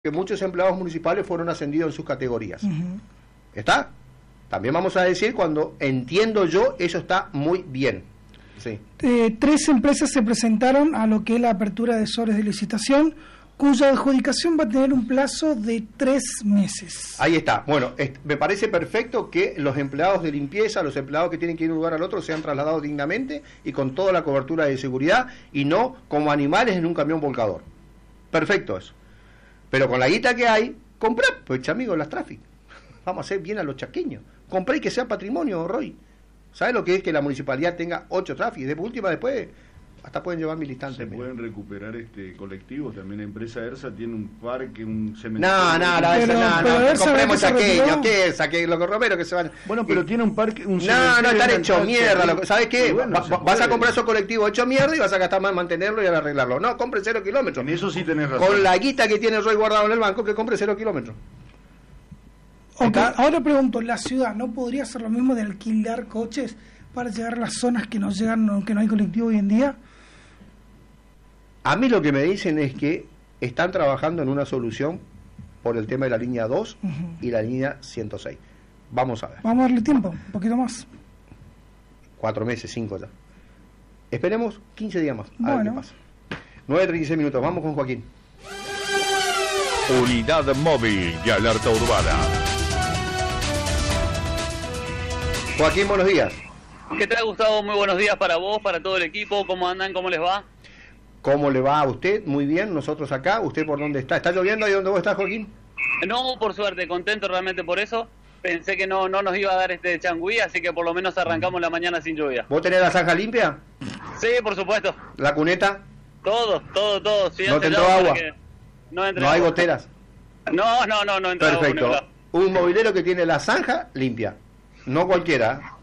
que muchos empleados municipales fueron ascendidos en sus categorías. ¿Está? También vamos a decir, cuando entiendo yo, eso está muy bien. Sí. 3 empresas se presentaron a lo que es la apertura de sobres de licitación, cuya adjudicación va a tener un plazo de 3 meses. Ahí está. Bueno, me parece perfecto que los empleados de limpieza, los empleados que tienen que ir de un lugar al otro, sean trasladados dignamente y con toda la cobertura de seguridad y no como animales en un camión volcador. Perfecto eso. Pero con la guita que hay, comprá, pues amigo, las Traffic. Vamos a hacer bien a los chaqueños. Compré y que sea patrimonio, Roy. ¿Sabes lo que es que la municipalidad tenga 8 Traffic? De última, después, hasta pueden llevar militantes. Se pueden recuperar colectivos. También la empresa ERSA tiene un parque, un cementerio. No, compremos chaqueños. ¿Qué ERSA? Que los romeros que se van. Bueno, pero tiene un parque, un cementerio. No, están hechos mierda. ¿Sabes qué? Bueno, vas a comprar esos colectivos hechos mierda y vas a gastar más en mantenerlo y en arreglarlo. No, compre 0 kilómetros. En eso sí tenés razón. Con la guita que tiene Roy guardado en el banco, que compre 0 kilómetros. Okay. Ahora pregunto, ¿la ciudad no podría hacer lo mismo de alquilar coches para llegar a las zonas que no llegan, que no hay colectivo hoy en día? A mí lo que me dicen es que están trabajando en una solución por el tema de la línea 2 y la línea 106. Vamos a ver. Vamos a darle tiempo, un poquito más. 4 meses, 5 ya. Esperemos 15 días más. Bueno. A ver qué pasa. 9:36 minutos. Vamos con Joaquín. Unidad móvil y alerta urbana. Joaquín, buenos días. ¿Qué tal, Gustavo? Muy buenos días para vos, para todo el equipo. ¿Cómo andan? ¿Cómo les va? ¿Cómo le va a usted? Muy bien, nosotros acá. ¿Usted por dónde está? ¿Está lloviendo ahí donde vos estás, Joaquín? No, por suerte, contento realmente por eso. Pensé que no nos iba a dar este changüí, así que por lo menos arrancamos la mañana sin lluvia. ¿Vos tenés la zanja limpia? Sí, por supuesto. ¿La cuneta? Todo. Sí, ¿No te entró agua? No hay goteras. No entró agua. Perfecto. Un mobilero que tiene la zanja limpia. No cualquiera.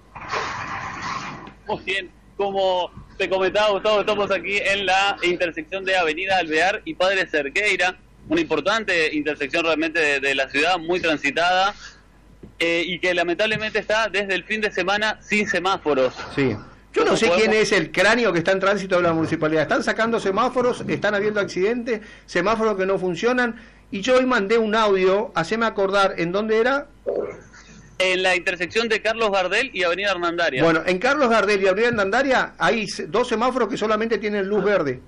Muy bien. Como te comentaba, Gustavo, estamos aquí en la intersección de Avenida Alvear y Padre Cerqueira, una importante intersección realmente de la ciudad, muy transitada, y que lamentablemente está desde el fin de semana sin semáforos. Sí. Yo no sé quién es el cráneo que está en tránsito de la municipalidad. Están sacando semáforos, están habiendo accidentes, semáforos que no funcionan, y yo hoy mandé un audio, haceme acordar, ¿en dónde era? En la intersección de Carlos Gardel y Avenida Hernandaria. Bueno, en Carlos Gardel y Avenida Hernandaria hay 2 semáforos que solamente tienen luz verde.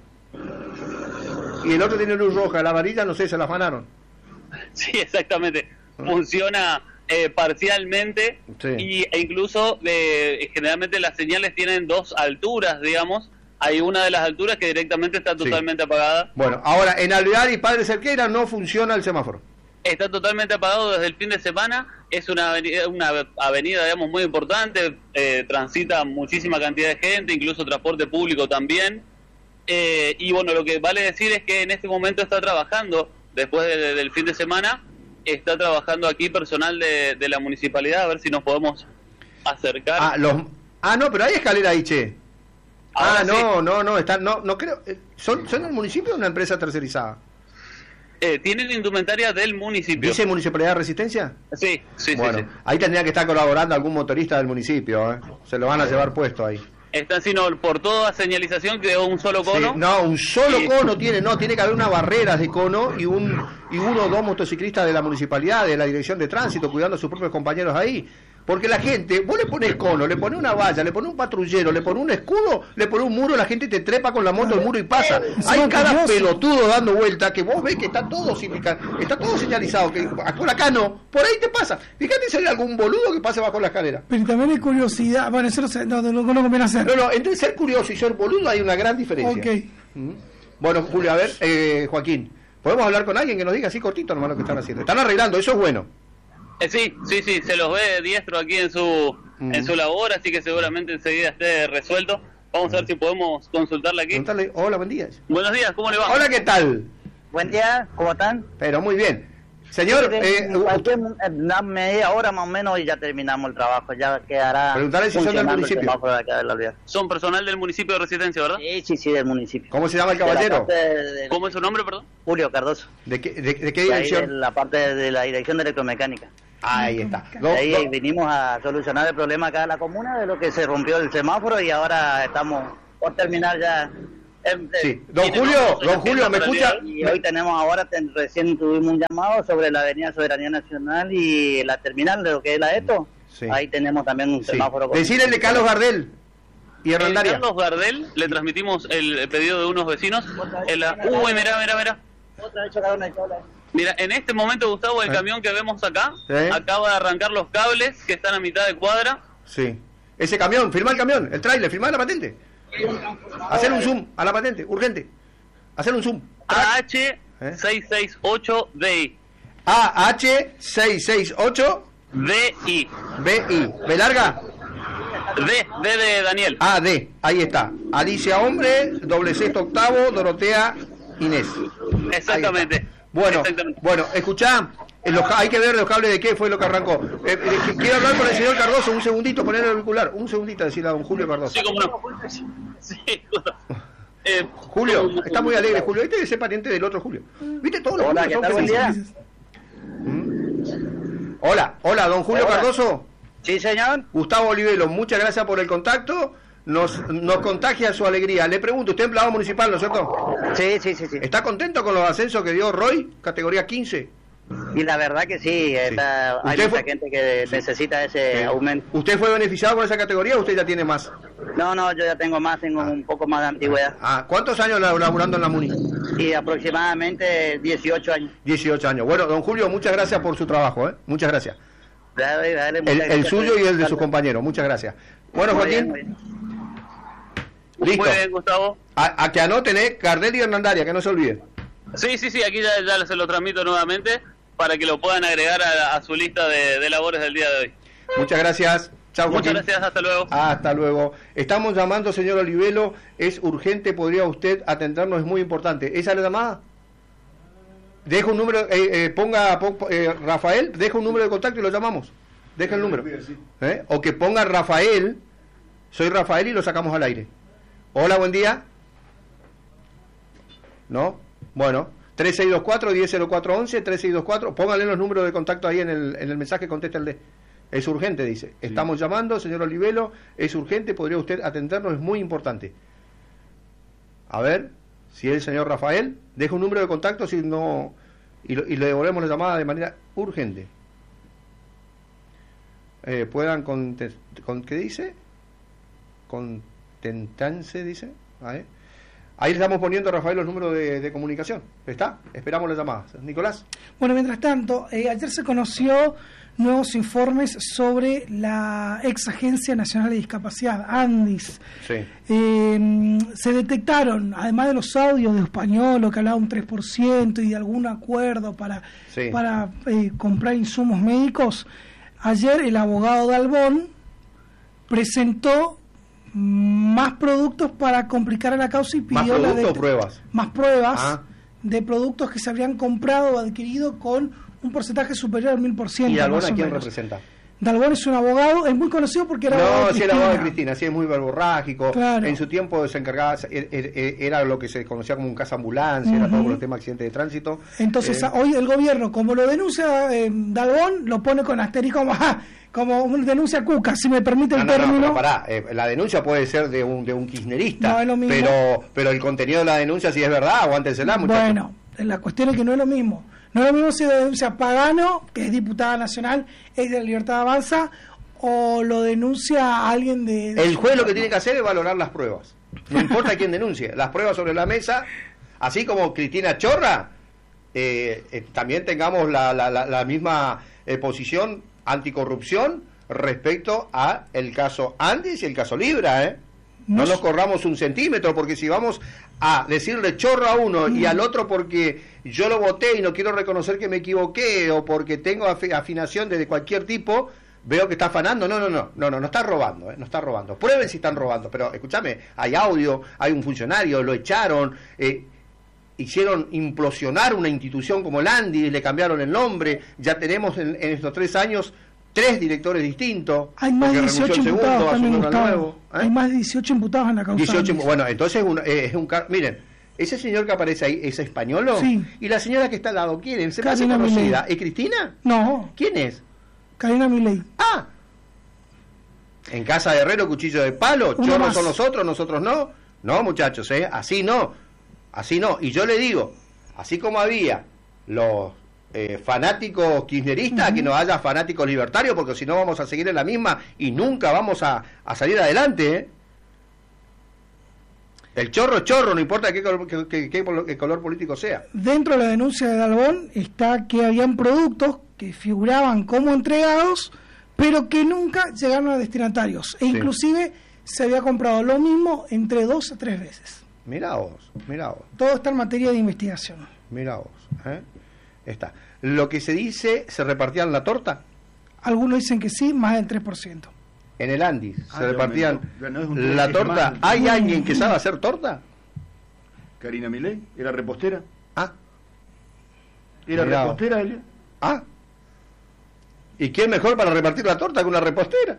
Y el otro tiene luz roja. La varilla, no sé, se la afanaron. Sí, exactamente. Funciona parcialmente, sí. E incluso generalmente las señales tienen 2 alturas, digamos. Hay una de las alturas que directamente está totalmente apagada. Bueno, ahora en Alvear y Padre Cerqueira no funciona el semáforo. Está totalmente apagado desde el fin de semana. Es una avenida, digamos, muy importante. Transita muchísima cantidad de gente, incluso transporte público también. Y bueno, lo que vale decir es que en este momento está trabajando, después del fin de semana, está trabajando aquí personal de la municipalidad, a ver si nos podemos acercar. No, pero hay escalera ahí, che. Ahora no, están, no creo. ¿Son el municipio o una empresa tercerizada? Tienen indumentaria del municipio. ¿Dice Municipalidad de Resistencia? Sí. Bueno, ahí tendría que estar colaborando algún motorista del municipio, Se lo van a llevar puesto ahí. Está, sino por toda señalización quedó un solo cono. Sí, no, un solo cono tiene que haber una barrera de cono y uno o 2 motociclistas de la municipalidad, de la dirección de tránsito, cuidando a sus propios compañeros ahí. Porque la gente, vos le pones cono, le pones una valla, le pones un patrullero, le pones un escudo, le pones un muro, la gente te trepa con la moto al muro y pasa. Hay cada pelotudo dando vuelta que vos ves que está todo señalizado, que por acá no, por ahí te pasa. Fíjate si hay algún boludo que pase bajo la escalera. Pero también hay curiosidad, bueno, eso no conviene hacer. No, entre ser curioso y ser boludo hay una gran diferencia. Okay. Bueno, Julio, a ver, Joaquín, ¿podemos hablar con alguien que nos diga así cortito nomás lo que están haciendo? Están arreglando, eso es bueno. Sí, se los ve diestro aquí en su labor, así que seguramente enseguida esté resuelto. Vamos a ver si podemos consultarle aquí. Hola, buen día. Buenos días, ¿cómo le va? Hola, ¿qué tal? Buen día, ¿cómo están? Pero muy bien. Señor, una media hora más o menos y ya terminamos el trabajo, ya quedará. Preguntarle si son del municipio. Son personal del municipio de Resistencia, ¿verdad? Sí, del municipio. ¿Cómo se llama el caballero? ¿Cómo es su nombre, perdón? Julio Cardoso. ¿De qué dirección? De la parte de la dirección de electromecánica. Ahí está. Ahí vinimos a solucionar el problema acá de la comuna, de lo que se rompió el semáforo y ahora estamos por terminar ya Sí. Don Julio, ¿me escucha? Y hoy tenemos ahora, recién tuvimos un llamado sobre la avenida Soberanía Nacional y la terminal de lo que es la ETO. Sí. Ahí tenemos también un semáforo. Decirle de Carlos Gardel y Hernandaria. Carlos Gardel, le transmitimos el pedido de unos vecinos. Uy, mirá. Otra vez chocaron el cable. Mira, en este momento, Gustavo, el camión que vemos acá acaba de arrancar los cables que están a mitad de cuadra. Sí. Ese camión, firmá el camión, el tráiler, firmá la patente. Hacer un zoom a la patente, urgente. Hacer un zoom. AH668DI. AH668 DI. BI. ¿B larga? D de Daniel. D. Ahí está. Alicia Hombre, doble sexto octavo, Dorotea Inés. Exactamente. Bueno, escuchá, hay que ver los cables de qué fue lo que arrancó. Quiero hablar con el señor Cardoso, un segundito, poner el auricular, un segundito, decirle a don Julio Cardoso. Sí, cómo no. Sí, Julio, está muy alegre Julio, este debe ser pariente del otro Julio. ¿Viste? Todos los Hola, Julios ¿qué tal? Buen día. Hola, don Julio Cardoso. Sí, señor. Gustavo Olivelo, muchas gracias por el contacto. Nos contagia su alegría. Le pregunto, usted es empleado municipal, ¿no es cierto? Sí. ¿Está contento con los ascensos que dio Roy, categoría 15? Y la verdad que sí, hay mucha gente que necesita ese aumento. ¿Usted fue beneficiado con esa categoría o usted ya tiene más? No, yo ya tengo un poco más de antigüedad. ¿Cuántos años laburando en la Muni? Y aproximadamente 18 años. 18 años. Bueno, don Julio, muchas gracias por su trabajo, Muchas gracias. Dale, el suyo y el de sus compañeros, muchas gracias. Bueno, Joaquín. Muy bien. Listo. Muy bien, Gustavo. A que anoten, Gardel y Hernandaria, que no se olviden. Sí, aquí ya se lo transmito nuevamente para que lo puedan agregar a su lista de labores del día de hoy. Muchas gracias. Chao, Muchas Joaquín. gracias, hasta luego. Hasta luego. Estamos llamando, señor Olivelo, es urgente, podría usted atendernos, es muy importante. ¿Esa es la llamada? Deja un número, Rafael, deja un número de contacto y lo llamamos. Deja el número. O que ponga Rafael, soy Rafael y lo sacamos al aire. Hola, buen día. ¿No? Bueno, 3624-100411, 3624, pónganle los números de contacto ahí en el mensaje, contéstenle. Es urgente, dice. Estamos llamando, señor Olivelo, es urgente, podría usted atendernos, es muy importante. A ver, si es el señor Rafael, deja un número de contacto, si no, y le devolvemos la llamada de manera urgente. Puedan ¿qué dice? Contentarse, dice. Ahí le estamos poniendo a Rafael los números de comunicación. ¿Está? Esperamos las llamadas. Nicolás. Bueno, mientras tanto, ayer se conoció nuevos informes sobre la ex Agencia Nacional de Discapacidad, ANDIS. Sí. Se detectaron, además de los audios de Español, que hablaba un 3% y de algún acuerdo para comprar insumos médicos, ayer el abogado Dalbón presentó más productos para complicar a la causa y pidió más pruebas de productos que se habrían comprado o adquirido con un porcentaje superior al 1000%. ¿Y Dalbón a quién representa? Dalbón es un abogado, es muy conocido porque era abogado de Cristina. Sí, el abogado de Cristina, sí, es muy verborrágico. Claro. En su tiempo se encargaba, era lo que se conocía como un casa ambulancia, era todo por el tema de accidentes de tránsito. Entonces, hoy el gobierno, como lo denuncia Dalbón, lo pone con asterisco como denuncia Cuca, si me permite el término. No, pará, la denuncia puede ser de un kirchnerista, no es lo mismo. Pero el contenido de la denuncia, si es verdad, aguántensela, muchachos. Bueno, la cuestión es que no es lo mismo. No es lo mismo si lo denuncia Pagano, que es diputada nacional, es de la Libertad Avanza, o lo denuncia alguien de... El juez lo que tiene que hacer es valorar las pruebas. No importa quién denuncie. Las pruebas sobre la mesa, así como Cristina Chorra, también tengamos la misma posición anticorrupción respecto a el caso Andis y el caso Libra, No nos corramos un centímetro, porque si vamos a decirle chorro a uno y al otro porque yo lo voté y no quiero reconocer que me equivoqué, o porque tengo afinación de cualquier tipo, veo que está afanando. No está robando, no está robando. Prueben si están robando, pero escúchame, hay audio, hay un funcionario, lo echaron, hicieron implosionar una institución como el Andis, le cambiaron el nombre, ya tenemos en estos 3 años 3 directores distintos. Hay más de 18 imputados también, Gustavo. Hay más de 18 imputados en la causa. Bueno, entonces es un miren, ese señor que aparece ahí es español, sí. Y la señora que está al lado, ¿quién es? ¿Se me hace conocida? ¿Es Cristina? No. ¿Quién es? Karina Milei. En casa de Herrero, cuchillo de palo, chorros son nosotros no. No, muchachos, así no. Y yo le digo, así como había los fanáticos kirchneristas, que no haya fanáticos libertarios, porque si no vamos a seguir en la misma y nunca vamos a salir adelante. El chorro es chorro, no importa qué color político sea. Dentro de la denuncia de Dalbón está que habían productos que figuraban como entregados, pero que nunca llegaron a destinatarios. E inclusive se había comprado lo mismo entre 2 a 3 veces. Mirá vos. Todo está en materia de investigación. Mirá vos, Está. Lo que se dice, ¿se repartían la torta? Algunos dicen que sí, más del 3%. En el Andy se repartían la torta. ¿Hay alguien que sabe hacer torta? Karina Milei, ¿era repostera? ¿Era repostera ella? ¿Y quién mejor para repartir la torta que una repostera?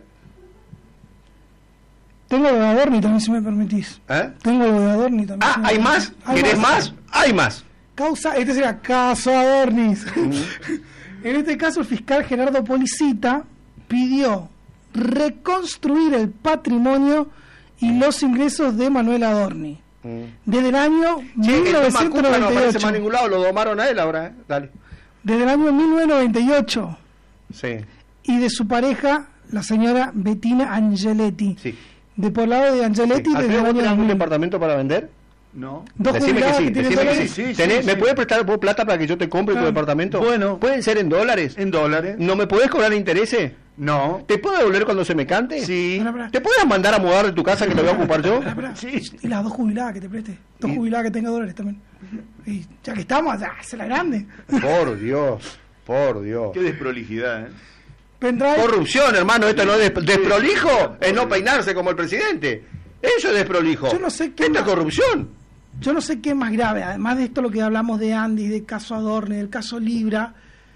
Tengo lo de Adorni también, si me permitís. Tengo lo de Adorni también. ¿Hay más? ¿Querés más? Hay más. Este sería caso Adorni. En este caso, el fiscal Gerardo Policita pidió reconstruir el patrimonio y los ingresos de Manuel Adorni desde el año 1998. No aparece más en ningún lado, lo domaron a él ahora, Dale. Desde el año 1998. Sí. Y de su pareja, la señora Bettina Angeletti. Sí. De Poblado de Angeletti. Sí. Desde el año ¿Tenés un departamento para vender? No. Decime que sí. ¿Me puedes prestar plata para que yo te compre tu departamento? Bueno. ¿Pueden ser en dólares? En dólares. ¿No me podés cobrar intereses? No. ¿Te puedo devolver cuando se me cante? Sí. ¿Te puedes mandar a mudar de tu casa que te voy a ocupar yo? Sí. Y las 2 jubiladas que te preste. 2 jubiladas que tenga dólares también. Y ya que estamos, se la grande. Por Dios. Qué desprolijidad, Corrupción, hermano. Esto no es desprolijo. Es no peinarse como el presidente. Eso es desprolijo. Yo no sé qué. Esto es corrupción. Yo no sé qué es más grave. Además de esto, lo que hablamos de Andy, del caso Adorni, del caso Libra.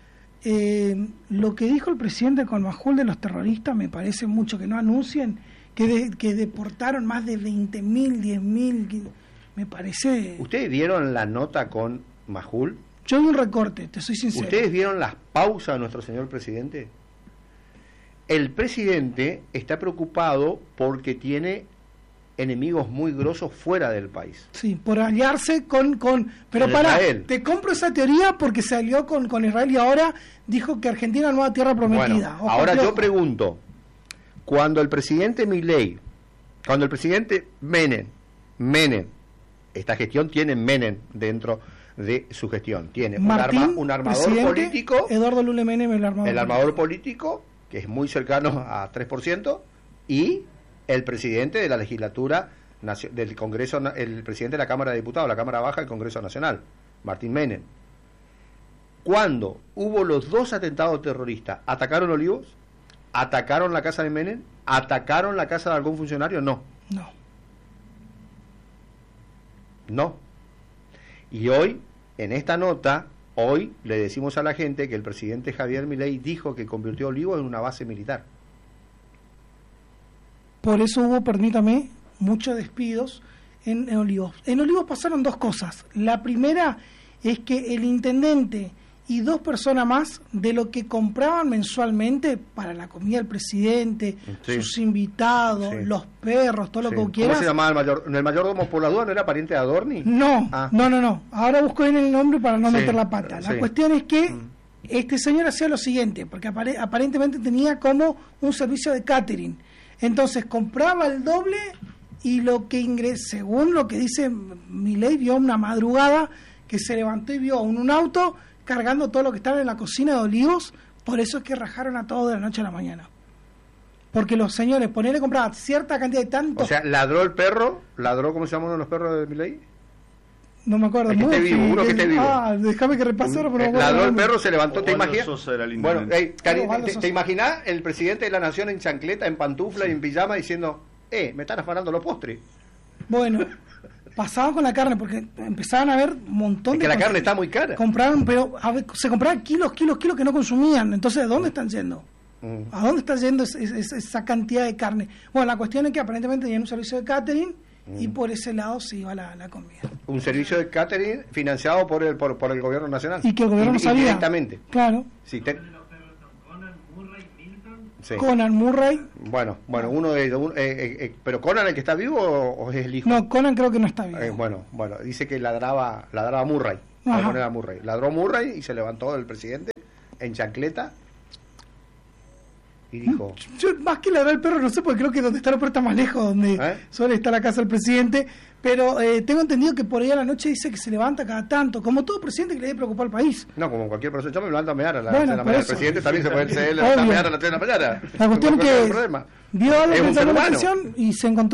Lo que dijo el presidente con Majul de los terroristas, me parece mucho que no anuncien que deportaron más de 20.000, 10.000, me parece. ¿Ustedes vieron la nota con Majul? Yo vi un recorte, te soy sincero. ¿Ustedes vieron las pausas de nuestro señor presidente? El presidente está preocupado porque tiene enemigos muy grosos fuera del país. Sí, por aliarse con pero para, te compro esa teoría porque se alió con Israel y ahora dijo que Argentina es nueva tierra prometida. Bueno, ahora yo pregunto, cuando el presidente Milei, cuando el presidente Menem, esta gestión tiene Menem dentro de su gestión, tiene un armador político, Eduardo Lule Menem, el armador político, que es muy cercano a 3%, y el presidente de la legislatura del Congreso, el presidente de la Cámara de Diputados, la Cámara Baja del Congreso Nacional, Martín Menem. Cuando hubo los 2 atentados terroristas, ¿atacaron Olivos? ¿Atacaron la casa de Menem? ¿Atacaron la casa de algún funcionario? No. Y hoy, en esta nota, le decimos a la gente que el presidente Javier Milei dijo que convirtió Olivos en una base militar. Por eso hubo, permítame, muchos despidos en Olivos. En Olivos pasaron 2 cosas. La primera es que el intendente y 2 personas más de lo que compraban mensualmente para la comida del presidente, sus invitados, los perros, todo lo que quieras. ¿Cómo se llamaba el mayordomo por la duda? ¿No era pariente de Adorni? No. Ahora busco bien el nombre para no meter la pata. La cuestión es que este señor hacía lo siguiente, porque aparentemente tenía como un servicio de catering. Entonces compraba el doble y lo que según lo que dice Milei, vio una madrugada que se levantó y vio un auto cargando todo lo que estaba en la cocina de Olivos. Por eso es que rajaron a todos de la noche a la mañana. Porque los señores, ponerle compraban cierta cantidad de tanto. O sea, ladró el perro, ¿cómo se llama uno de los perros de Milei? No me acuerdo. Uno que esté vivo. Déjame que repase ahora. Ladró el perro, se levantó, ¿te imaginas? Bueno, ¿te imaginas el presidente de la nación en chancleta, en pantufla y en pijama diciendo, me están afanando los postres? Bueno, pasaban con la carne porque empezaban a haber un montón que la carne está muy cara. Compraron, pero se compraban kilos que no consumían. Entonces, ¿a dónde están yendo? ¿A dónde está yendo esa cantidad de carne? Bueno, la cuestión es que aparentemente tenían un servicio de catering y por ese lado se iba la comida. Un servicio de catering financiado por el gobierno nacional. Y que el gobierno no sabía. Directamente. Claro. Sí, Conan Murray. Bueno, uno de ellos. ¿Pero Conan el que está vivo o es el hijo? No, Conan creo que no está vivo. Bueno, dice que ladraba Murray. Murray. Ladró Murray y se levantó el presidente en chancleta y dijo... Yo más que ladrar el perro no sé, porque creo que donde está el perro está más lejos, donde suele estar la casa del presidente, pero tengo entendido que por ahí a la noche dice que se levanta cada tanto, como todo presidente que le debe preocupar al país. No, como cualquier persona. Yo me levanto a mear a la 3 de la mañana. El presidente también se puede levantar a mear a las 3 de la mañana. La cuestión que dio la manifestación y se encontró